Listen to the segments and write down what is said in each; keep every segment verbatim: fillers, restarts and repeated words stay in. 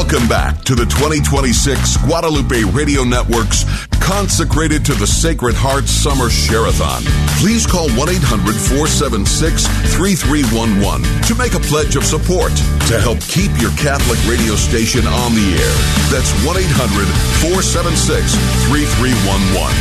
Welcome back to the twenty twenty-six Guadalupe Radio Network's Consecrated to the Sacred Heart Summer Share-a-thon. Please call one eight hundred four seven six three three one one to make a pledge of support to help keep your Catholic radio station on the air. That's one eight hundred four seven six three three one one.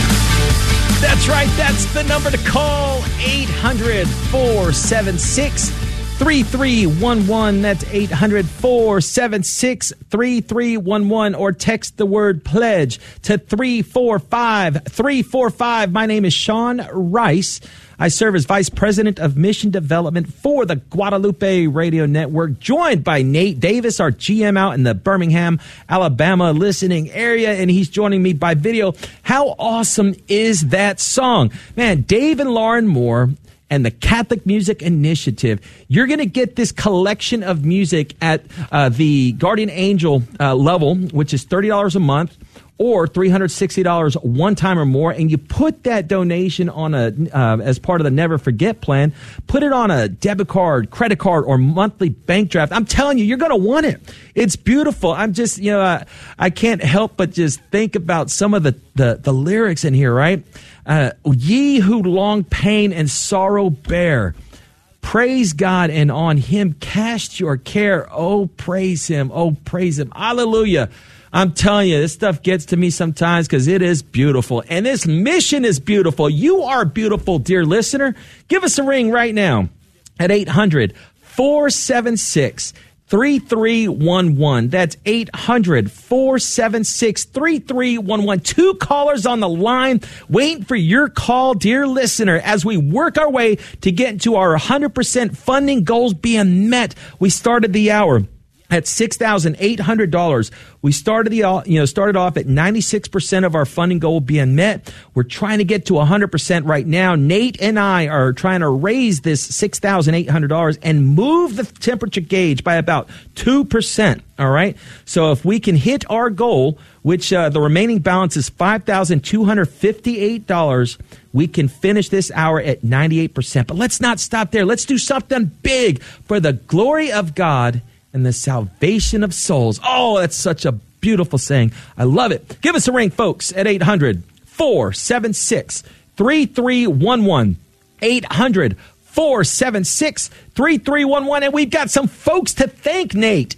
That's right. That's the number to call. eight hundred four seven six three three one one. That's eight hundred four seven six three three one one. Or text the word pledge to three four five three four five. My name is Sean Rice. I serve as Vice President of Mission Development for the Guadalupe Radio Network, joined by Nate Davis, our G M out in the Birmingham, Alabama listening area, and he's joining me by video. How awesome is that song? Man, Dave and Lauren Moore and the Catholic Music Initiative. You're going to get this collection of music at uh, the Guardian Angel uh, level, which is thirty dollars a month, or three hundred sixty dollars one time or more, and you put that donation on a uh, as part of the Never Forget plan. Put it on a debit card, credit card, or monthly bank draft. I'm telling you, you're going to want it. It's beautiful. I'm just, you know, I, I can't help but just think about some of the, the, the lyrics in here, right? Uh, Ye who long pain and sorrow bear, praise God and on him cast your care. Oh, praise him. Oh, praise him. Hallelujah. I'm telling you, this stuff gets to me sometimes because it is beautiful. And this mission is beautiful. You are beautiful, dear listener. Give us a ring right now at eight hundred four seven six three three one one. That's eight hundred four seven six three three one one. Two callers on the line waiting for your call, dear listener, as we work our way to get to our one hundred percent funding goals being met. We started the hour at six thousand eight hundred dollars. We started the you know started off at ninety-six percent of our funding goal being met. We're trying to get to one hundred percent right now. Nate and I are trying to raise this six thousand eight hundred dollars and move the temperature gauge by about two percent. All right. So if we can hit our goal, which uh, the remaining balance is five thousand two hundred fifty-eight dollars, we can finish this hour at ninety-eight percent. But let's not stop there. Let's do something big for the glory of God and the salvation of souls. Oh, that's such a beautiful saying. I love it. Give us a ring, folks, at eight hundred four seven six three three one one. eight hundred four seven six three three one one. And we've got some folks to thank, Nate.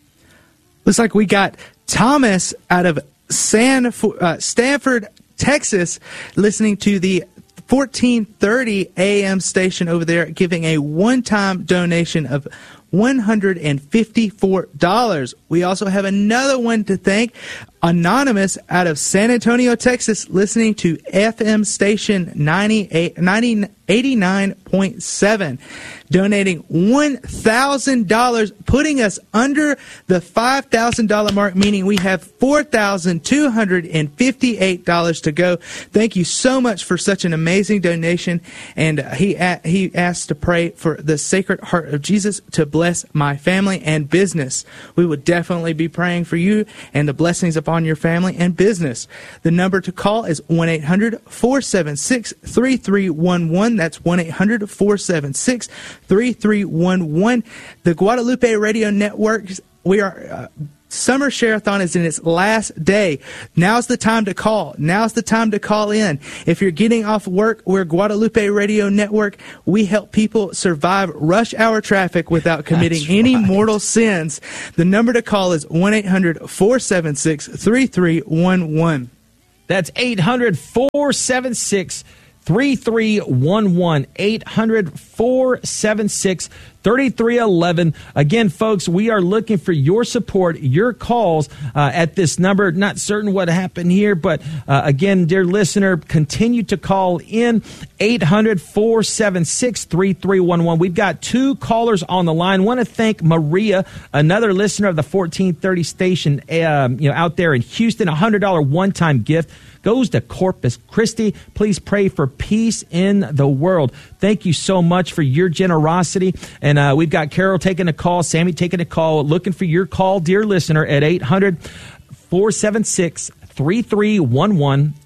Looks like we got Thomas out of San uh, Stanford, Texas, listening to the fourteen thirty A M station over there, giving a one-time donation of one hundred fifty-four dollars. We also have another one to thank, Anonymous out of San Antonio, Texas, listening to F M station ninety-eight, ninety, eighty-nine point seven, donating one thousand dollars, putting us under the five thousand dollars mark, meaning we have four thousand two hundred fifty-eight dollars to go. Thank you so much for such an amazing donation. And he he asked to pray for the Sacred Heart of Jesus to bless my family and business. We would definitely be praying for you and the blessings upon your family and business. The number to call is one eight hundred four seven six three three one one. That's one eight hundred four seven six three three one one. The Guadalupe Radio Network, we are... Uh, Summer Share-a-thon is in its last day. Now's the time to call. Now's the time to call in. If you're getting off work, we're Guadalupe Radio Network. We help people survive rush hour traffic without committing That's any right. mortal sins. The number to call is one eight hundred four seven six three three one one. That's eight hundred four seven six three three one one. eight hundred four seven six three three one one. Again, folks, we are looking for your support, your calls uh, at this number. Not certain what happened here, but uh, again, dear listener, continue to call in eight hundred four seven six three three one one. We've got two callers on the line. Want to thank Maria, another listener of the fourteen thirty station, um, you know, out there in Houston. A one hundred dollars one-time gift goes to Corpus Christi. Please pray for peace in the world. Thank you so much for your generosity. And uh, we've got Carol taking a call, Sammy taking a call, looking for your call, dear listener, at eight hundred four seven six three three one one.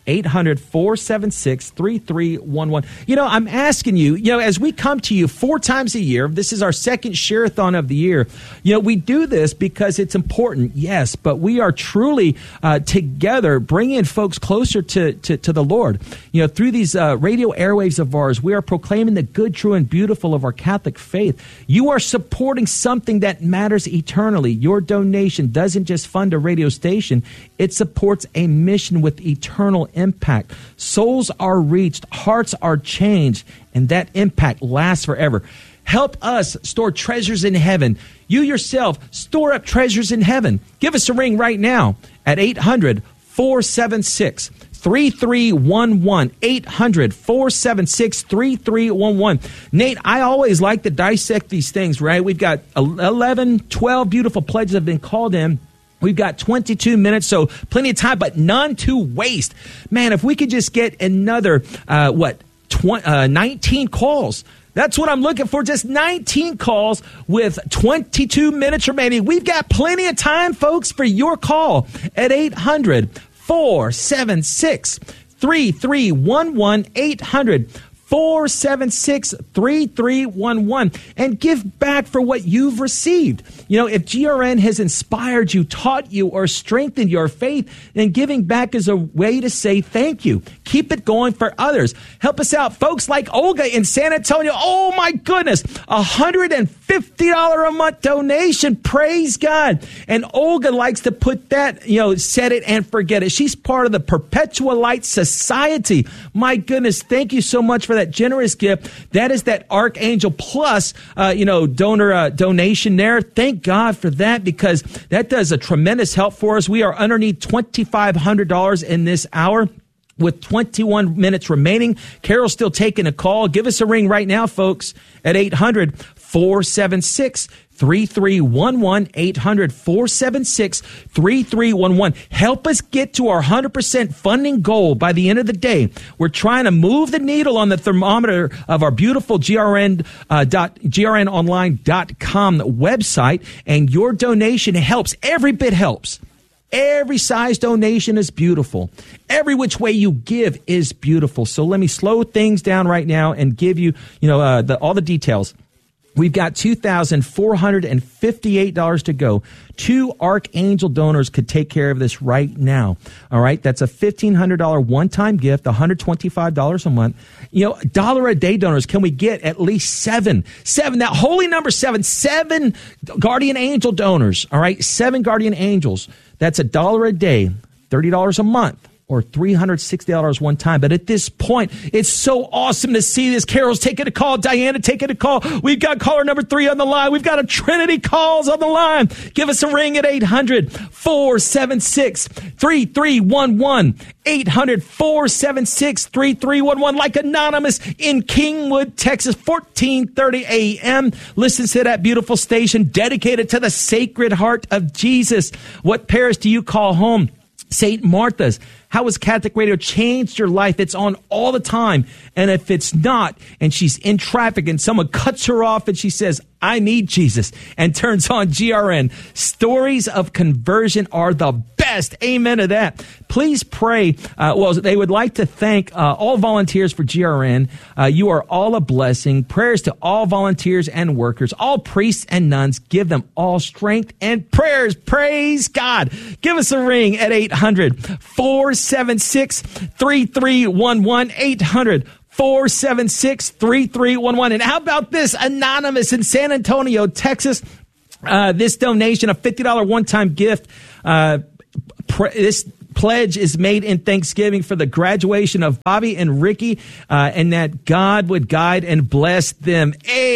eight hundred, four seven six, three three one one. You know, I'm asking you, you know, as we come to you four times a year, this is our second Share-a-thon of the year. You know, we do this because it's important, yes, but we are truly uh, together bringing folks closer to, to, to the Lord. You know, through these uh, radio airwaves of ours, we are proclaiming the good, true, and beautiful of our Catholic faith. You are supporting something that matters eternally. Your donation doesn't just fund a radio station, it supports a mission with eternal impact. Souls are reached, hearts are changed, and that impact lasts forever. Help us store treasures in heaven. You yourself store up treasures in heaven. Give us a ring right now at eight hundred, four seven six, three three one one. eight hundred, four seven six, three three one one. Nate, I always like to dissect these things, right? We've got eleven, twelve beautiful pledges have been called in. We've got twenty-two minutes, so plenty of time, but none to waste. Man, if we could just get another, uh, what, tw- uh, nineteen calls. That's what I'm looking for, just nineteen calls with twenty-two minutes remaining. We've got plenty of time, folks, for your call at eight hundred, four seven six, three three one one, eight hundred, four seven six, three three one one, and give back for what you've received. You know, if G R N has inspired you, taught you, or strengthened your faith, then giving back is a way to say thank you. Keep it going for others. Help us out. Folks like Olga in San Antonio, oh my goodness, a one hundred fifty dollars a month donation. Praise God. And Olga likes to put that, you know, set it and forget it. She's part of the Perpetual Light Society. My goodness, thank you so much for that generous gift. That is that Archangel Plus, uh, you know, donor uh, donation there. Thank God for that, because that does a tremendous help for us. We are underneath twenty-five hundred dollars in this hour. With twenty-one minutes remaining, Carol's still taking a call. Give us a ring right now, folks, at eight hundred, four seven six, three three one one, eight hundred, four seven six, three three one one. Help us get to our one hundred percent funding goal by the end of the day. We're trying to move the needle on the thermometer of our beautiful G R N, uh, dot, G R N online dot com website, and your donation helps. Every bit helps. Every size donation is beautiful. Every which way you give is beautiful. So let me slow things down right now and give you, you know, uh, the, all the details. We've got two thousand four hundred fifty-eight dollars to go. Two Archangel donors could take care of this right now. All right. That's a fifteen hundred dollars one-time gift, one hundred twenty-five dollars a month. You know, dollar a day donors. Can we get at least seven? Seven. That holy number seven. Seven guardian angel donors. All right. Seven guardian angels. That's a dollar a day, thirty dollars a month, or three hundred sixty dollars one time. But at this point, it's so awesome to see this. Carol's taking a call. Diana taking a call. We've got caller number three on the line. We've got a Trinity calls on the line. Give us a ring at eight hundred, four seven six, three three one one. eight hundred, four seven six, three three one one. Like Anonymous in Kingwood, Texas, fourteen thirty a.m. Listens to that beautiful station dedicated to the Sacred Heart of Jesus. What parish do you call home? Saint Martha's. How has Catholic Radio changed your life? It's on all the time. And if it's not, and she's in traffic and someone cuts her off and she says, I need Jesus, and turns on G R N, stories of conversion are the best. Amen to that. Please pray. Uh, well, they would like to thank uh, all volunteers for G R N. Uh, you are all a blessing. Prayers to all volunteers and workers, all priests and nuns. Give them all strength and prayers. Praise God. Give us a ring at eight hundred, four seven six, three three one one. eight hundred, four seven six, three three one one. And how about this? Anonymous in San Antonio, Texas. Uh, this donation, a fifty dollars one-time gift. Uh, pr- this pledge is made in thanksgiving for the graduation of Bobby and Ricky, uh, and that God would guide and bless them.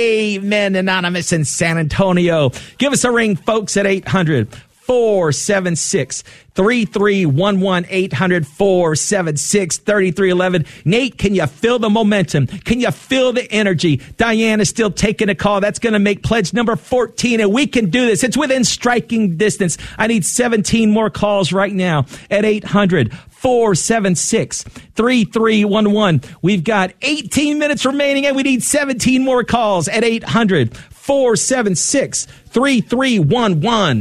Amen. Anonymous in San Antonio. Give us a ring, folks, at eight hundred, four seven six, three three one one. eight hundred, four seven six, three three one one. Nate, can you feel the momentum? Can you feel the energy? Diane is still taking a call. That's going to make pledge number fourteen, and we can do this. It's within striking distance. I need seventeen more calls right now at eight hundred, four seven six, three three one one. We've got eighteen minutes remaining, and we need seventeen more calls at eight hundred, four seven six, three three one one.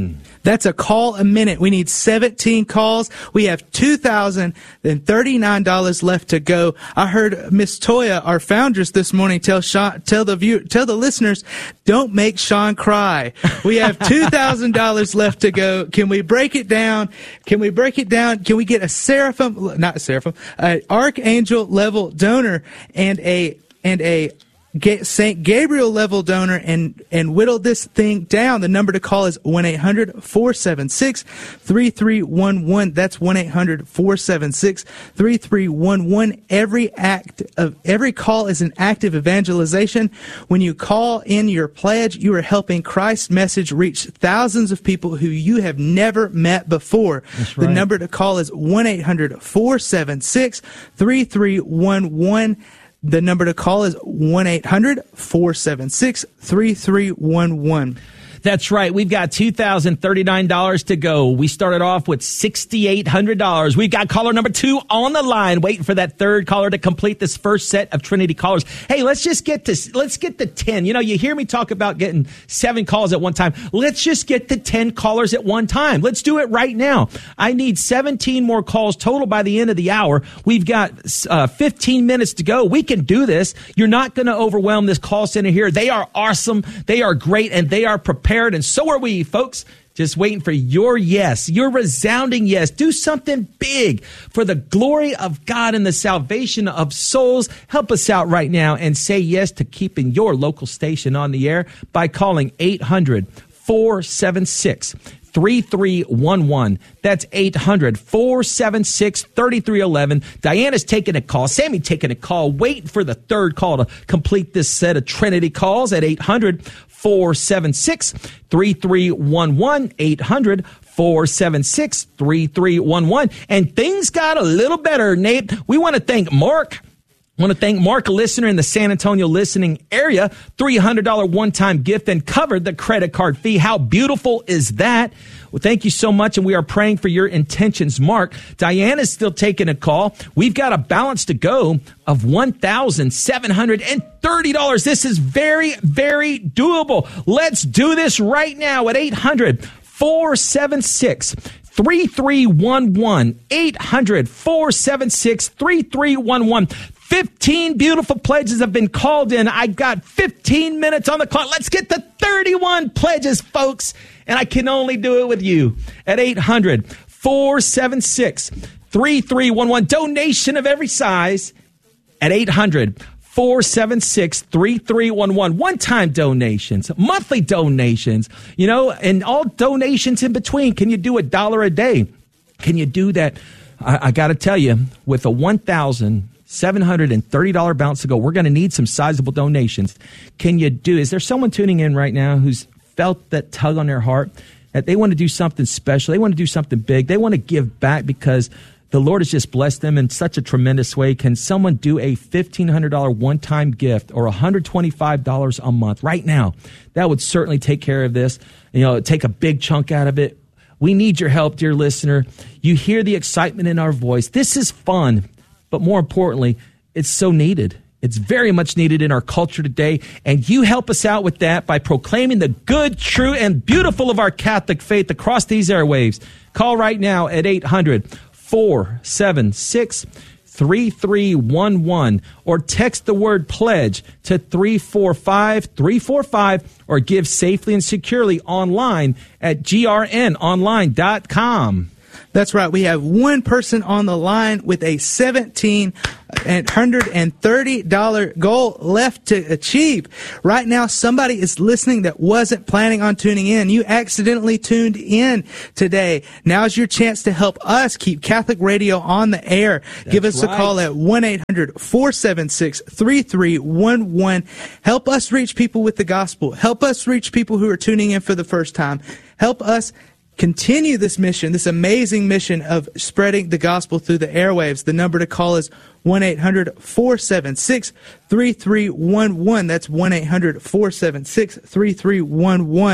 That's a call a minute. We need seventeen calls. We have two thousand thirty-nine dollars left to go. I heard Miss Toya, our foundress, this morning tell Sean, tell the view, tell the listeners, don't make Sean cry. We have two thousand dollars left to go. Can we break it down? Can we break it down? Can we get a seraphim, not a seraphim, an archangel level donor and a and a Saint Gabriel level donor and, and whittle this thing down? The number to call is one eight hundred four seven six three three one one. That's one eight hundred four seven six three three one one. Every act of every call is an act of evangelization. When you call in your pledge, you are helping Christ's message reach thousands of people who you have never met before. That's right. The number to call is one eight hundred four seven six three three one one. The number to call is one eight hundred four seven six three three one one. That's right. We've got two thousand thirty-nine dollars to go. We started off with six thousand eight hundred dollars. We've got caller number two on the line, waiting for that third caller to complete this first set of Trinity callers. Hey, let's just get to, let's get to ten. You know, you hear me talk about getting seven calls at one time. Let's just get to ten callers at one time. Let's do it right now. I need seventeen more calls total by the end of the hour. We've got uh, fifteen minutes to go. We can do this. You're not going to overwhelm this call center here. They are awesome. They are great, and they are prepared. And so are we, folks. Just waiting for your yes, your resounding yes. Do something big for the glory of God and the salvation of souls. Help us out right now and say yes to keeping your local station on the air by calling eight hundred four seven six three three one one. That's eight hundred four seven six three three one one. Diana's taking a call. Sammy taking a call. Waiting for the third call to complete this set of Trinity calls at eight hundred four seven six three three one one. eight hundred four seven six three three one one. And things got a little better, Nate. We want to thank Mark. I want to thank Mark, a listener in the San Antonio listening area. three hundred dollars one-time gift and covered the credit card fee. How beautiful is that? Well, thank you so much, and we are praying for your intentions, Mark. Diane is still taking a call. We've got a balance to go of one thousand seven hundred thirty dollars. This is very, very doable. Let's do this right now at eight hundred four seven six three three one one. eight hundred four seven six three three one one. fifteen beautiful pledges have been called in. I got fifteen minutes on the clock. Let's get to thirty-one pledges, folks. And I can only do it with you at eight hundred four seven six three three one one. Donation of every size at eight hundred four seven six three three one one. One-time donations, monthly donations, you know, and all donations in between. Can you do a dollar a day? Can you do that? I, I got to tell you, with a one thousand seven hundred thirty dollars balance to go, we're going to need some sizable donations. Can you do, is there someone tuning in right now who's felt that tug on their heart that they want to do something special? They want to do something big. They want to give back because the Lord has just blessed them in such a tremendous way. Can someone do a fifteen hundred dollars one-time gift or one hundred twenty-five dollars a month right now? That would certainly take care of this, you know, take a big chunk out of it. We need your help, dear listener. You hear the excitement in our voice. This is fun, but more importantly, it's so needed. It's very much needed in our culture today, and you help us out with that by proclaiming the good, true, and beautiful of our Catholic faith across these airwaves. Call right now at eight hundred four seven six three three one one or text the word pledge to three four five three four five or give safely and securely online at g r n online dot com. That's right. We have one person on the line with a seventeen hundred thirty dollars goal left to achieve. Right now, somebody is listening that wasn't planning on tuning in. You accidentally tuned in today. Now's your chance to help us keep Catholic Radio on the air. That's Give us right. a call at one eight hundred four seven six three three one one. Help us reach people with the gospel. Help us reach people who are tuning in for the first time. Help us continue this mission, this amazing mission of spreading the gospel through the airwaves. The number to call is one eight hundred four seven six three three one one. That's one eight hundred four seven six three three one one.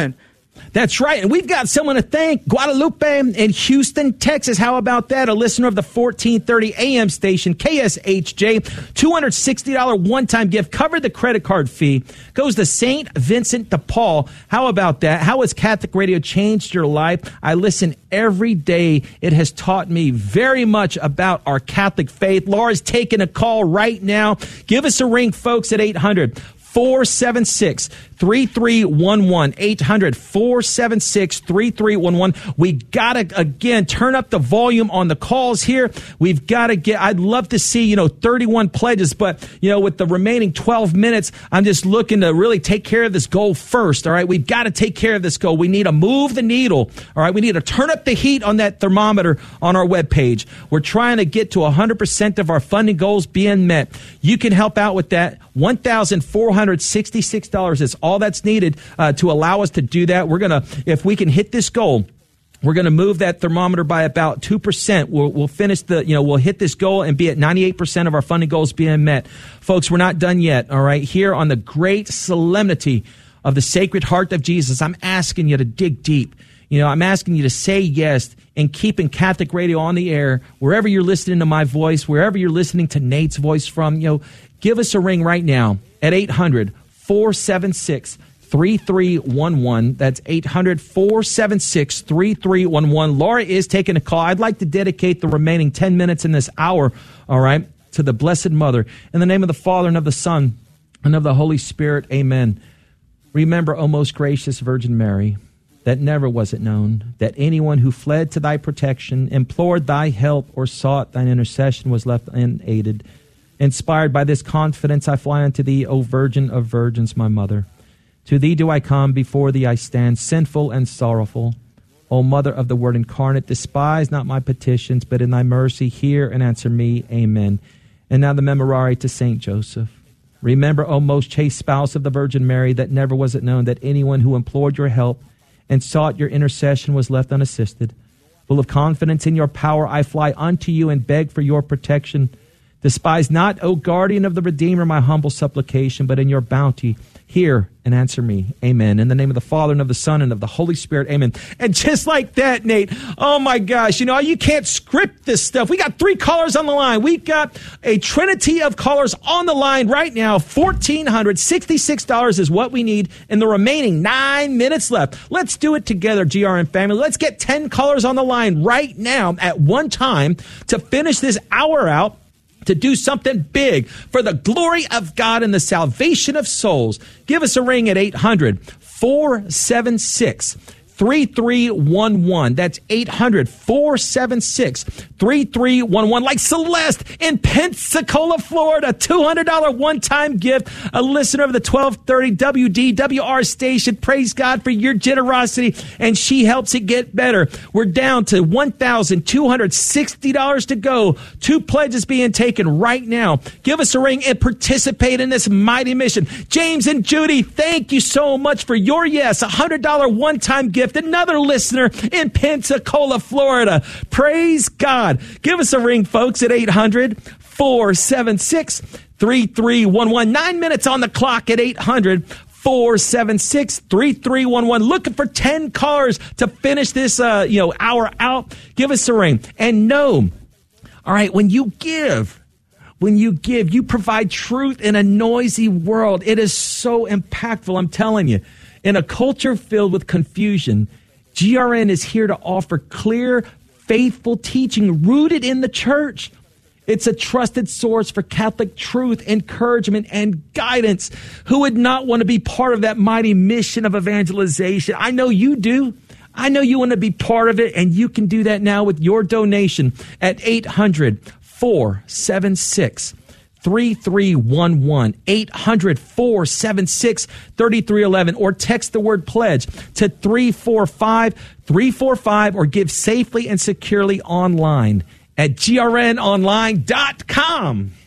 That's right. And we've got someone to thank. Guadalupe in Houston, Texas. How about that? A listener of the fourteen thirty A M station, K S H J. two hundred sixty dollars one-time gift. Covered the credit card fee. Goes to Saint Vincent de Paul. How about that? How has Catholic Radio changed your life? I listen every day. It has taught me very much about our Catholic faith. Laura's taking a call right now. Give us a ring, folks, at eight hundred four seven six three three one one. eight hundred four seven six three three one one. We got to, again, turn up the volume on the calls here. We've got to get, I'd love to see, you know, thirty-one pledges, but, you know, with the remaining twelve minutes, I'm just looking to really take care of this goal first, all right? We've got to take care of this goal. We need to move the needle, all right? We need to turn up the heat on that thermometer on our webpage. We're trying to get to one hundred percent of our funding goals being met. You can help out with that. one thousand four hundred sixty-six dollars is all that's needed uh, to allow us to do that. We're going to, if we can hit this goal, we're going to move that thermometer by about two percent. We'll, we'll finish the, you know, we'll hit this goal and be at ninety-eight percent of our funding goals being met. Folks, we're not done yet, all right? Here on the great solemnity of the Sacred Heart of Jesus, I'm asking you to dig deep. You know, I'm asking you to say yes and keeping Catholic Radio on the air, wherever you're listening to my voice, wherever you're listening to Nate's voice from, you know, give us a ring right now at eight hundred four seven six three three one one. That's eight hundred four seven six three three one one. Laura is taking a call. I'd like to dedicate the remaining ten minutes in this hour, all right, to the Blessed Mother. In the name of the Father, and of the Son, and of the Holy Spirit, amen. Remember, O most gracious Virgin Mary, that never was it known that anyone who fled to thy protection, implored thy help, or sought thine intercession was left unaided. Inspired by this confidence, I fly unto thee, O Virgin of Virgins, my mother. To thee do I come, before thee I stand, sinful and sorrowful. O Mother of the Word incarnate, despise not my petitions, but in thy mercy hear and answer me. Amen. And now the Memorare to Saint Joseph. Remember, O most chaste spouse of the Virgin Mary, that never was it known that anyone who implored your help and sought your intercession was left unassisted. Full of confidence in your power, I fly unto you and beg for your protection. Despise not, O guardian of the Redeemer, my humble supplication, but in your bounty, hear and answer me. Amen. In the name of the Father, and of the Son, and of the Holy Spirit. Amen. And just like that, Nate, oh my gosh, you know, you can't script this stuff. We got three callers on the line. We've got a trinity of callers on the line right now. one thousand four hundred sixty-six dollars is what we need in the remaining nine minutes left. Let's do it together, G R N family. Let's get ten callers on the line right now at one time to finish this hour out, to do something big for the glory of God and the salvation of souls. Give us a ring at eight hundred four seven six three three one one. That's eight hundred four seven six three three one one. Like Celeste in Pensacola, Florida. two hundred dollars one-time gift. A listener of the twelve thirty W D W R station. Praise God for your generosity, and she helps it get better. We're down to one thousand two hundred sixty dollars to go. Two pledges being taken right now. Give us a ring and participate in this mighty mission. James and Judy, thank you so much for your yes. A one hundred dollars one-time gift. Another listener in Pensacola, Florida. Praise God. Give us a ring, folks, at eight hundred four seven six three three one one. Nine minutes on the clock at eight hundred four seven six three three one one. Looking for ten callers to finish this uh, you know, hour out. Give us a ring. And know, all right, when you give, when you give, you provide truth in a noisy world. It is so impactful, I'm telling you. In a culture filled with confusion, G R N is here to offer clear, faithful teaching rooted in the church. It's a trusted source for Catholic truth, encouragement, and guidance. Who would not want to be part of that mighty mission of evangelization? I know you do. I know you want to be part of it, and you can do that now with your donation at eight hundred four seven six three three one one. eight hundred four seven six three three one one, or text the word pledge to three four five three four five, or give safely and securely online at G R N online dot com.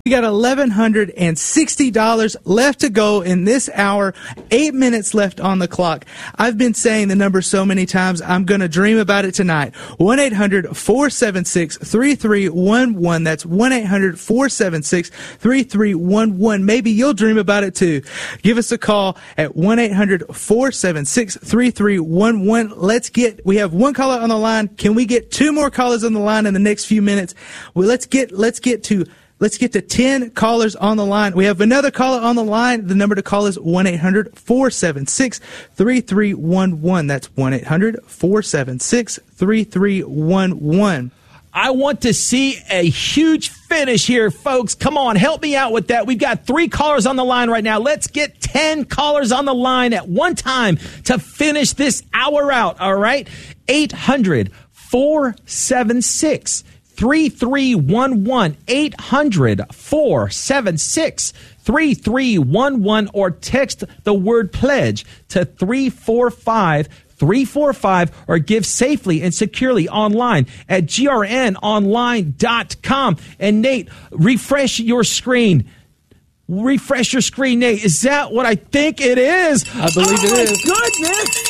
We got eleven hundred sixty dollars left to go in this hour. Eight minutes left on the clock. I've been saying the number so many times, I'm going to dream about it tonight. one eight hundred four seven six three three one one. That's one eight hundred four seven six three three one one. Maybe you'll dream about it too. Give us a call at one eight hundred four seven six three three one one. Let's get, we have one caller on the line. Can we get two more callers on the line in the next few minutes? Well, let's get, let's get to Let's get to ten callers on the line. We have another caller on the line. The number to call is one eight hundred four seven six three three one one. That's one eight hundred four seven six three three one one. I want to see a huge finish here, folks. Come on, help me out with that. We've got three callers on the line right now. Let's get ten callers on the line at one time to finish this hour out, all right? eight hundred four seven six three three one one. eight hundred four seven six three three one one, or text the word pledge to three four five three four five, or give safely and securely online at G R N online dot com. And Nate, refresh your screen. Refresh your screen, Nate. Is that what I think it is? I believe oh it is. Oh, my goodness.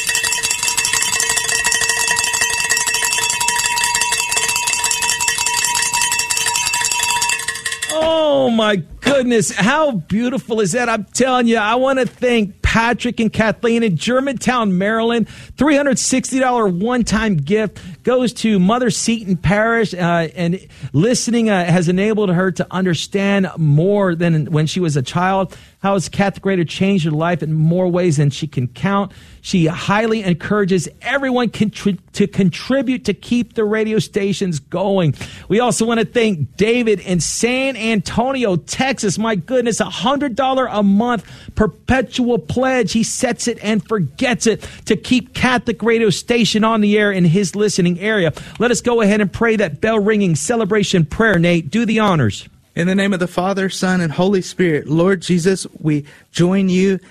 Oh, my goodness. How beautiful is that? I'm telling you, I want to thank Patrick and Kathleen in Germantown, Maryland. three hundred sixty dollars one-time gift goes to Mother Seton Parish, uh, and listening uh, has enabled her to understand more than when she was a child how has Catholic Radio changed her life in more ways than she can count. She highly encourages everyone contri- to contribute to keep the radio stations going. We also want to thank David in San Antonio, Texas. My goodness, one hundred dollars a month perpetual pledge. He sets it and forgets it to keep Catholic Radio station on the air in his listening area. Let us go ahead and pray that bell ringing celebration prayer. Nate, do the honors. In the name of the Father, Son, and Holy Spirit, Lord Jesus, we join you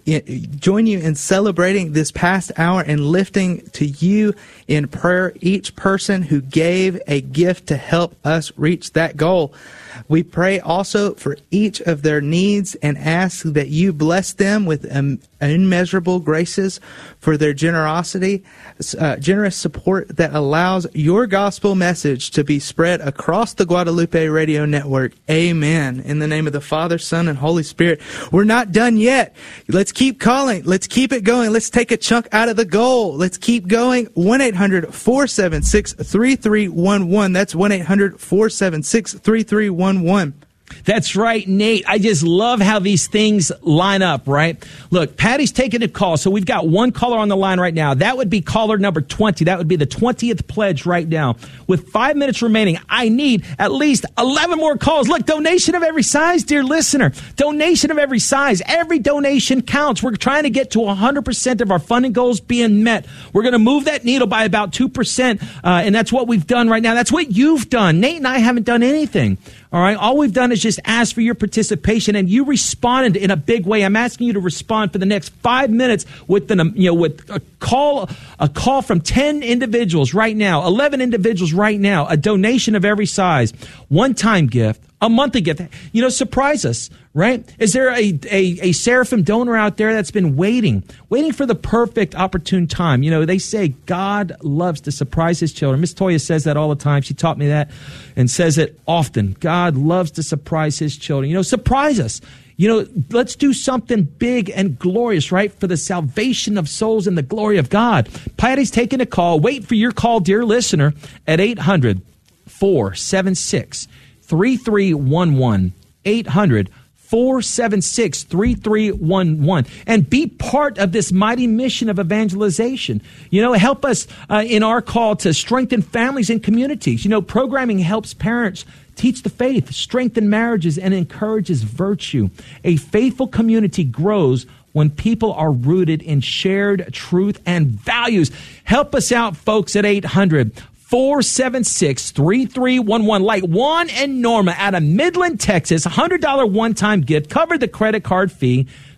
join you in celebrating this past hour and lifting to you in prayer each person who gave a gift to help us reach that goal. We pray also for each of their needs and ask that you bless them with um, immeasurable graces for their generosity, uh, generous support that allows your gospel message to be spread across the Guadalupe Radio Network. Amen. In the name of the Father, Son, and Holy Spirit. We're not done yet. Let's keep calling. Let's keep it going. Let's take a chunk out of the goal. Let's keep going. one eight hundred four seven six three three one one. That's one eight hundred four seven six three three one one. That's right, Nate. I just love how these things line up, right? Look, Patty's taking a call, so we've got one caller on the line right now. That would be caller number twenty. That would be the twentieth pledge right now. With five minutes remaining, I need at least eleven more calls. Look, donation of every size, dear listener. Donation of every size. Every donation counts. We're trying to get to one hundred percent of our funding goals being met. We're going to move that needle by about two percent, uh, and that's what we've done right now. That's what you've done. Nate and I haven't done anything. All right. All we've done is just ask for your participation, and you responded in a big way. I'm asking you to respond for the next five minutes with an, you know, with a call, a call from ten individuals right now, eleven individuals right now, a donation of every size, one-time gift, a monthly gift. You know, surprise us, right? Is there a, a, a Seraphim donor out there that's been waiting, waiting for the perfect opportune time? You know, they say God loves to surprise his children. Miss Toya says that all the time. She taught me that and says it often. God loves to surprise his children. You know, surprise us. You know, let's do something big and glorious, right? For the salvation of souls and the glory of God. Patty's taking a call. Wait for your call, dear listener, at eight hundred four seven six three three one one. eight hundred four seven six three three one one. And be part of this mighty mission of evangelization. You know, help us uh, in our call to strengthen families and communities. You know, programming helps parents teach the faith, strengthen marriages, and encourages virtue. A faithful community grows when people are rooted in shared truth and values. Help us out, folks, at eight hundred four seven six three three one one. Like Juan and Norma out of Midland, Texas, one hundred dollars one-time gift. Cover the credit card fee.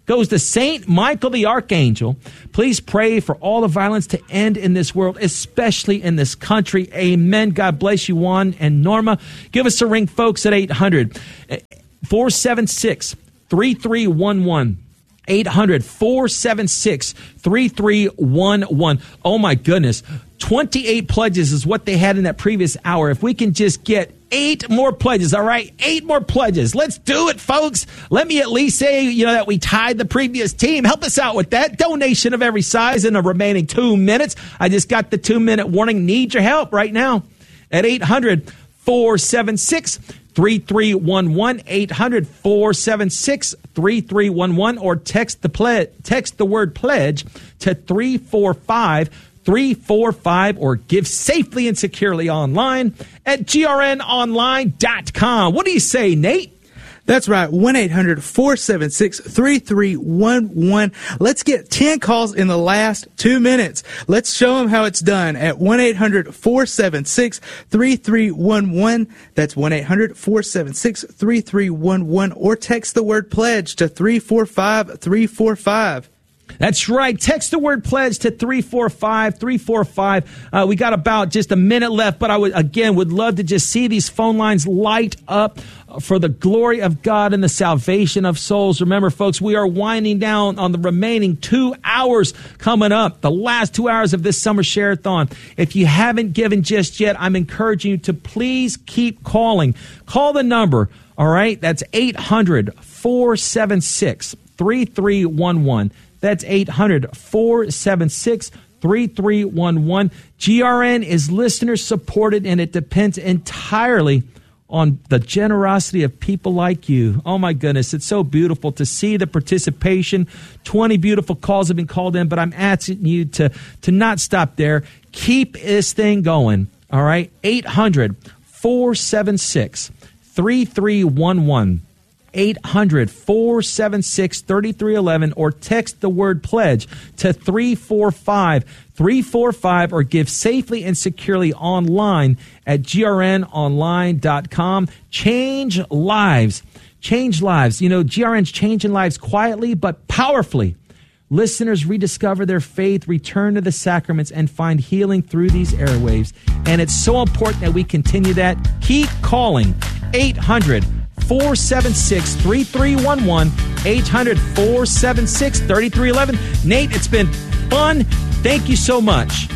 goes to Saint Michael the Archangel. Please pray for all the violence to end in this world, especially in this country. Amen. God bless you, Juan and Norma. Give us a ring, folks, at eight hundred, four seven six, three three one one. eight hundred, four seven six, three three one one. Oh, my goodness. twenty-eight pledges is what they had in that previous hour. If we can just get eight more pledges, all right? Eight more pledges. Let's do it, folks. Let me at least say, you know, that we tied the previous team. Help us out with that. Donation of every size in the remaining two minutes. I just got the two-minute warning. Need your help right now at eight hundred, four seven six, three three one one, eight hundred, four seven six, three three one one, or text the ple- text the word pledge to three four five, three four five, or give safely and securely online at G R N online dot com. What do you say, Nate? That's right, one eight hundred, four seven six, three three one one. Let's get ten calls in the last two minutes. Let's show them how it's done at one eight hundred, four seven six, three three one one. That's one eight hundred, four seven six, three three one one, or text the word pledge to three four five, three four five. That's right. Text the word pledge to three four five, three four five. Uh, we got about just a minute left, but I would, again, would love to just see these phone lines light up for the glory of God and the salvation of souls. Remember, folks, we are winding down on the remaining two hours coming up, the last two hours of this summer share-a-thon. If you haven't given just yet, I'm encouraging you to please keep calling. Call the number, all right? That's eight hundred, four seven six, three three one one. That's eight hundred, four seven six, three three one one. G R N is listener supported, and it depends entirely on the generosity of people like you. Oh, my goodness. It's so beautiful to see the participation. twenty beautiful calls have been called in, but I'm asking you to, to not stop there. Keep this thing going. All right? eight hundred, four seven six, three three one one. eight hundred, four seven six, three three one one, or text the word pledge to three four five, three four five, or give safely and securely online at G R N online dot com. Change lives. Change lives. You know, G R N's changing lives quietly but powerfully. Listeners rediscover their faith, return to the sacraments, and find healing through these airwaves. And it's so important that we continue that. Keep calling. eight hundred, four seven six, three three one one, eight hundred, four seven six, three three one one. Nate, it's been fun. Thank you so much.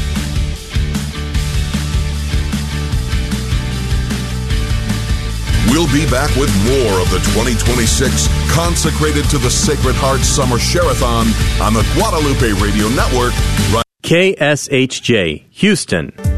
We'll be back with more of the twenty twenty-six Consecrated to the Sacred Heart Summer Share-a-thon on the Guadalupe Radio Network. K S H J, Houston.